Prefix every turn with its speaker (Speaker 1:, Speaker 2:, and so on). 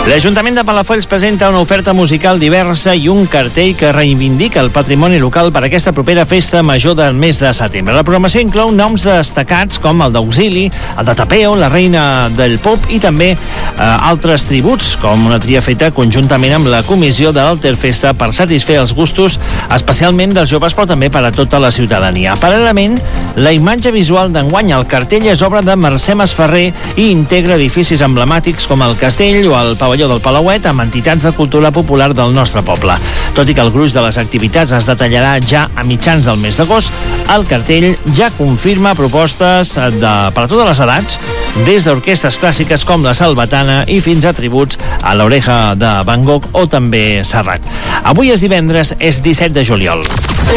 Speaker 1: L'Ajuntament de Palafolls presenta una oferta musical diversa i un cartell que reivindica el patrimoni local per aquesta propera festa major del mes de setembre. La programació inclou noms destacats com el d'Auxili, el de Tapeo, la reina del pop i també altres tributs, com una tria feta conjuntament amb la comissió de l'Alterfesta per satisfer els gustos especialment dels joves però també per a tota la ciutadania. Paral·lelament, la imatge visual d'enguany al cartell és obra de Mercè Masferrer i integra edificis emblemàtics com el Castell o el Pavelló del Palauet amb entitats de cultura popular del nostre poble. Tot i que el gruix de les activitats es detallarà ja a mitjans del mes d'agost, el cartell ja confirma propostes per a totes les edats, des d'orquestres clàssiques com la Salvatana i fins a tributs a l'Oreja de Van Gogh o també Serrat. Avui és divendres, és 17 de juliol.